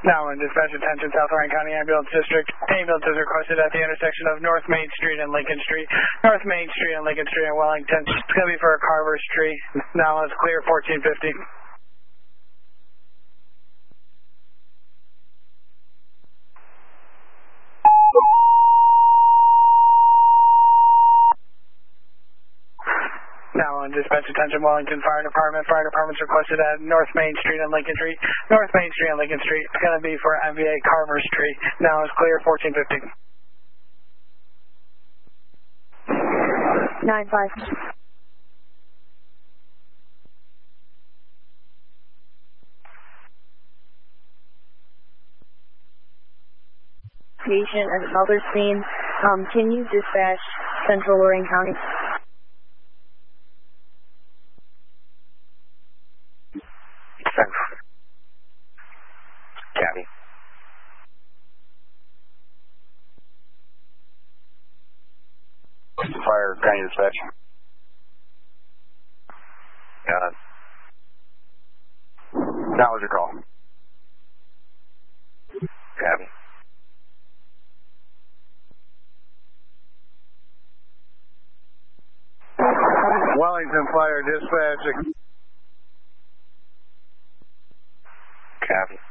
Now in dispatch attention, South Lorraine County Ambulance District. Ambulance is requested at the intersection of North Main Street and Lincoln Street. North Main Street and Lincoln Street in Wellington. It's going to be for a Carver's tree. Now it's clear, 1450. Now in dispatch attention, Wellington Fire Department. Fire Department's requested at North Main Street and Lincoln Street. North Main Street and Lincoln Street. It's going to be for MVA Carver's tree. Now it's clear, 1450. 9-5. Patient at another scene. Can you dispatch Central Lorraine County? County. Fire, County Dispatch. Got it. That was your call. Copy. Wellington Fire Dispatch. Copy.